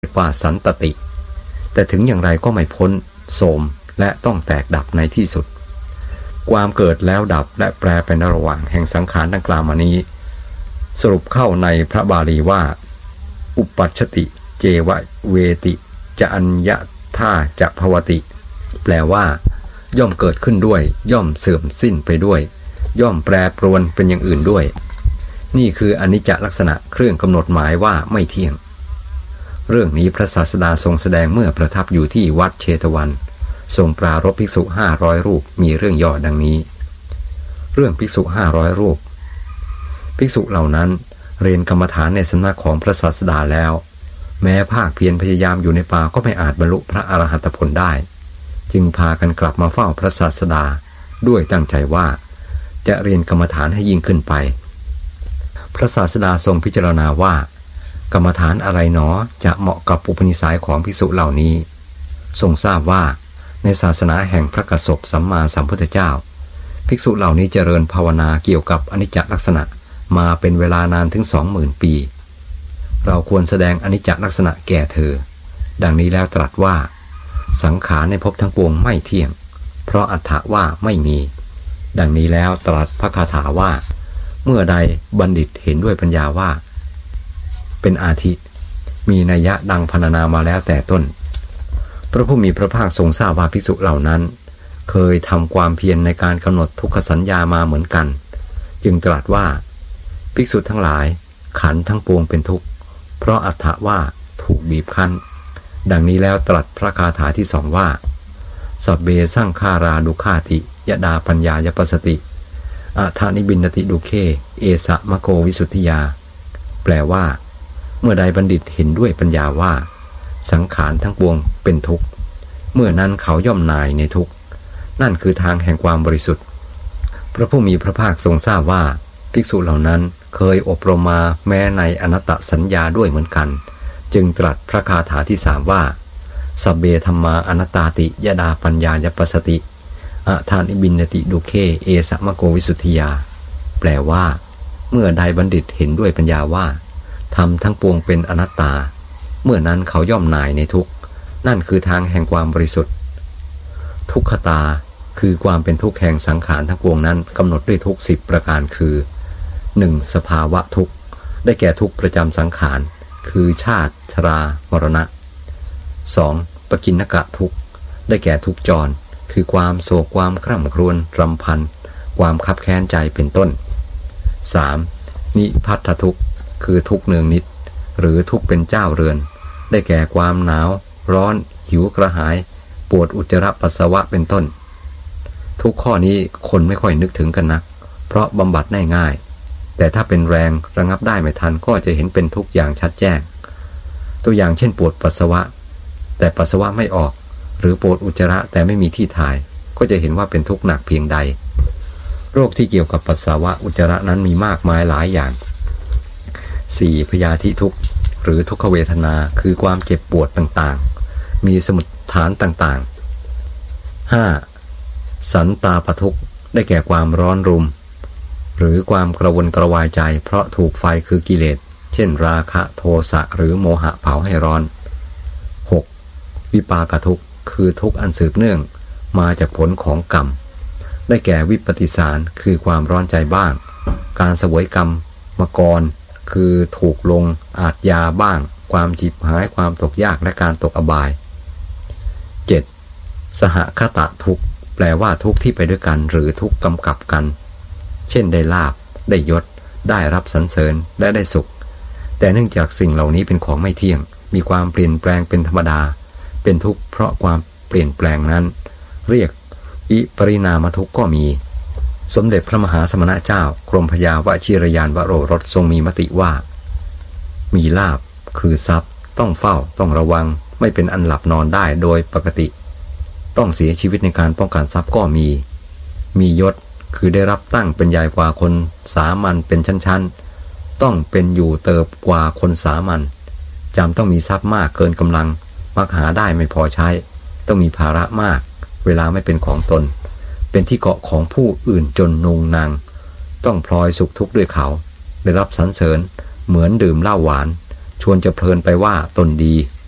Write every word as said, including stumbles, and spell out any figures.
ว่าสันตติแต่ถึงอย่างไรก็ไม่พ้นโทรมและต้องแตกดับในที่สุดความเกิดแล้วดับและแปรไปในระหว่างแห่งสังขารดังกล่าวมานี้สรุปเข้าในพระบาลีว่าอุปัชชติเจวะเวติจะอัญญะท่าจะภวติแปลว่าย่อมเกิดขึ้นด้วยย่อมเสื่อมสิ้นไปด้วยย่อมแปรปรวนเป็นอย่างอื่นด้วยนี่คืออนิจจลักษณะเครื่องกำหนดหมายว่าไม่เที่ยงเรื่องนี้พระศาสดาทรงแสดงเมื่อประทับอยู่ที่วัดเชตวันทรงปรารภภิกษุห้าร้อยรูปมีเรื่องย่อดังนี้เรื่องภิกษุห้าร้อยรูปภิกษุเหล่านั้นเรียนกรรมฐานในสำนักของพระศาสดาแล้วแม้ภาคเพียรพยายามอยู่ในป่าก็ไม่อาจบรรลุพระอรหัตผลได้จึงพากันกลับมาเฝ้าพระศาสดาด้วยตั้งใจว่าจะเรียนกรรมฐานให้ยิ่งขึ้นไปพระศาสดาทรงพิจารณาว่ากรรมฐานอะไรหนอจะเหมาะกับอุปนิสัยของภิกษุเหล่านี้ทรงทราบว่าในศาสนาแห่งพระกัสสปสัมมาสัมพุทธเจ้าภิกษุเหล่านี้เจริญภาวนาเกี่ยวกับอนิจจลักษณะมาเป็นเวลานานถึงสองหมื่นปีเราควรแสดงอนิจจลักษณะแก่เธอดังนี้แล้วตรัสว่าสังขารในภพทั้งปวงไม่เที่ยงเพราะอัตถะว่าไม่มีดังนี้แล้วตรัสพระคาถาว่าเมื่อใดบัณฑิตเห็นด้วยปัญญาว่าเป็นอาทิมีนัยยะดังพรรณนามาแล้วแต่ต้นพระผู้มีพระภาคทรงทราบว่าภิกษุเหล่านั้นเคยทำความเพียรในการกำหนดทุกขสัญญามาเหมือนกันจึงตรัสว่าภิกษุทั้งหลายขันธ์ทั้งปวงเป็นทุกข์เพราะอัตถะว่าถูกบีบคั้นดังนี้แล้วตรัสพระคาถาที่สองว่าสัพเบสังขาราดุขาติยดาปัญญายปัสสติอะทานิบินติดุเคเอสะมะโกวิสุทธิยาแปลว่าเมื่อใดบัณฑิตเห็นด้วยปัญญาว่าสังขารทั้งปวงเป็นทุกข์เมื่อนั้นเขาย่อมนายในทุกข์นั่นคือทางแห่งความบริสุทธิ์พระผู้มีพระภาคทรงทราบว่าภิกษุเหล่านั้นเคยอบรมมาแม้ในอนัตตสัญญาด้วยเหมือนกันจึงตรัสพระคาถาที่สามว่าสัพเบธัมมาอนัตตาติยดาปัญญายปัสสติอะทานิบินติดุเคเอสะมะโกวิสุทธิยาแปลว่าเมื่อใดบัณฑิตเห็นด้วยปัญญาว่าธรรมทั้งปวงเป็นอนัตตาเมื่อนั้นเขาย่อมนายในทุกข์นั่นคือทางแห่งความบริสุทธิ์ทุกขตาคือความเป็นทุกข์แห่งสังขารทั้งปวงนั้นกำหนดด้วยทุกข์สิบประการคือหนึ่งสภาวะทุกข์ได้แก่ทุกข์ประจำสังขารคือชาติชรามรณะสองปกิณณกะทุกข์ได้แก่ทุกข์จรคือความโศกความคร่ำครวญรำพันความคับแค้นใจเป็นต้นสามนิพัทธทุกข์คือทุกข์เนืองนิดหรือทุกข์เป็นเจ้าเรือนได้แก่ความหนาวร้อนหิวกระหายปวดอุจจาระปัสสาวะเป็นต้นทุกข้อนี้คนไม่ค่อยนึกถึงกันนักเพราะบำบัดได้ง่ายแต่ถ้าเป็นแรงระงับได้ไม่ทันก็จะเห็นเป็นทุกอย่างชัดแจ้งตัวอย่างเช่นปวดปัสสาวะแต่ปัสสาวะไม่ออกหรือปวดอุจจาระแต่ไม่มีที่ถ่ายก็จะเห็นว่าเป็นทุกข์หนักเพียงใดโรคที่เกี่ยวกับปัสสาวะอุจจาระนั้นมีมากมายหลายอย่างสี่พยาธิทุกข์หรือทุกขเวทนาคือความเจ็บปวดต่างๆมีสมุฏฐานต่างๆห้าสันตาปทุกข์ได้แก่ความร้อนรุมหรือความกระวนกระวายใจเพราะถูกไฟคือกิเลสเช่นราคะโทสะหรือโมหะเผาให้ร้อนหกวิปากทุกข์คือทุกข์อันสืบเนื่องมาจากผลของกรรมได้แก่วิปฏิสารคือความร้อนใจบ้างการเสวยกรรมมกรคือถูกลงอาทยาบ้างความจิบหายความตกยากและการตกอบายเจ็ดสหคตะทุกข์แปลว่าทุกข์ที่ไปด้วยกันหรือทุกข์กำกับกันเช่นได้ลาภได้ยศได้รับสรรเสริญและได้สุขแต่เนื่องจากสิ่งเหล่านี้เป็นของไม่เที่ยงมีความเปลี่ยนแปลงเป็นธรรมดาเป็นทุกข์เพราะความเปลี่ยนแปลงนั้นเรียกอิปริณามทุกข์ก็มีสมเด็จพระมหาสมณเจ้ากรมพยาวชิรยานวโรรสทรงมีมติว่ามีลาภคือทรัพย์ต้องเฝ้าต้องระวังไม่เป็นอันหลับนอนได้โดยปกติต้องเสียชีวิตในการป้องกันทรัพย์ก็มีมียศคือได้รับตั้งเป็นใหญ่กว่าคนสามัญเป็นชั้นๆต้องเป็นอยู่เติบกว่าคนสามัญจำต้องมีทรัพย์มากเกินกำลังมักหาได้ไม่พอใช้ต้องมีภาระมากเวลาไม่เป็นของตนเป็นที่เกาะของผู้อื่นจนนุงนางต้องพลอยสุขทุกข์ด้วยเขาได้รับสรรเสริญเหมือนดื่มเหล้าหวานชวนจะเพลินไปว่าตนดี